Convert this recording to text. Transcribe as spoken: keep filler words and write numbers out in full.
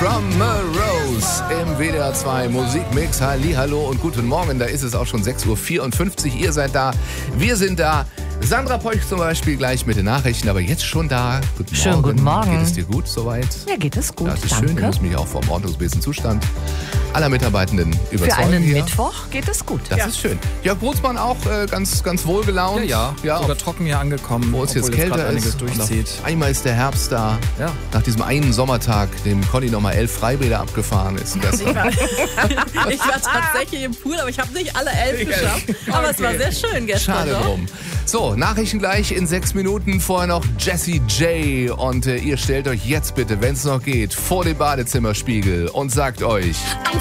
from a Rose im W D R zwei Musikmix. Hallihallo und guten Morgen. Da ist es auch schon sechs Uhr vierundfünfzig. Ihr seid da, wir sind da. Sandra Peuch zum Beispiel gleich mit den Nachrichten, aber jetzt schon da. Guten Schönen Morgen. Guten Morgen. Geht es dir gut soweit? Ja, geht es gut. Das ist Danke. schön. Ich muss mich auch vom ordnungsmäßigen Zustand aller Mitarbeitenden überzeugen. Für einen hier. Mittwoch geht es gut. Das ja. ist schön. Jörg Brutzmann auch äh, ganz, ganz wohlgelaunt. Ja, ja. ja sogar trocken hier angekommen, wo es jetzt kälter ist. Durchzieht. Einmal ist der Herbst da. Ja. Nach diesem einen Sommertag, dem Conny nochmal elf Freibäder abgefahren ist. Ich war, ich war tatsächlich im Pool, aber ich habe nicht alle elf geschafft. Aber okay. Es war sehr schön gestern. Schade doch. drum. So, Nachrichten gleich in sechs Minuten. Vorher noch Jessie J. Und äh, ihr stellt euch jetzt bitte, wenn es noch geht, vor den Badezimmerspiegel und sagt euch...